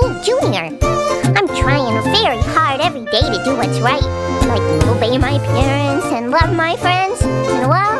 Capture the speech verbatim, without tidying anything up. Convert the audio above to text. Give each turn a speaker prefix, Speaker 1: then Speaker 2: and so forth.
Speaker 1: me, Junior. I'm trying very hard every day to do what's right. Like obey my parents and love my friends. And well,